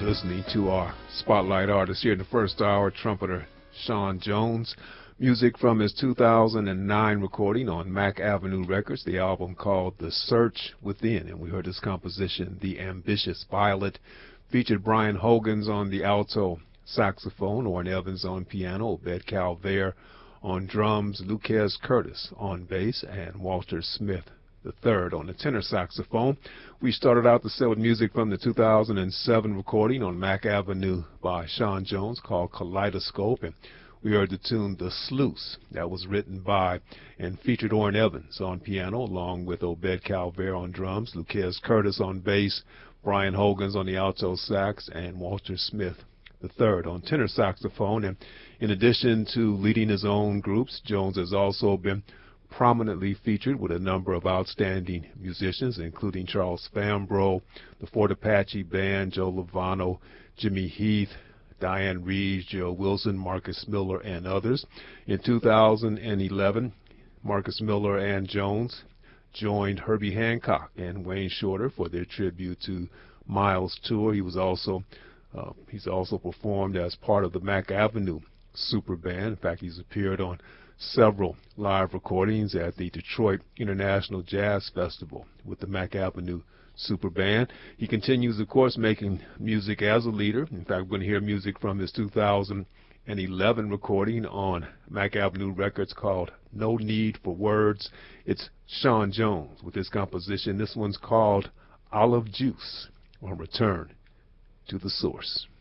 listening to our spotlight artist here in the first hour, trumpeter Sean Jones. Music from his 2009 recording on Mack Avenue Records, the album called The Search Within. And we heard his composition, The Ambitious Violet, featured Brian Hogans on the alto saxophone, Orrin Evans on piano, Obed Calvaire on drums, Lucas Curtis on bass, and Walter Smith III on the tenor saxophone. We started out the set with music from the 2007 recording on Mack Avenue by Sean Jones called Kaleidoscope, and we heard the tune The Sluice. That was written by and featured Orrin Evans on piano, along with Obed Calvaire on drums, Lucas Curtis on bass, Brian Hogans on the alto sax, and Walter Smith III on tenor saxophone. And in addition to leading his own groups, Jones has also been prominently featured with a number of outstanding musicians, including Charles Fambrough, the Fort Apache Band, Joe Lovano, Jimmy Heath, Diane Reeves, Joe Wilson, Marcus Miller, and others. In 2011, Marcus Miller and Jones joined Herbie Hancock and Wayne Shorter for their tribute to Miles tour. He's also performed as part of the Mack Avenue Super Band. In fact, he's appeared on several live recordings at the Detroit International Jazz Festival with the Mack Avenue Super Band. He continues, of course, making music as a leader. In fact, we're going to hear music from his 2011 recording on Mack Avenue Records called No Need for Words. It's Sean Jones with his composition. This one's called Olive Juice, on Return to the Source.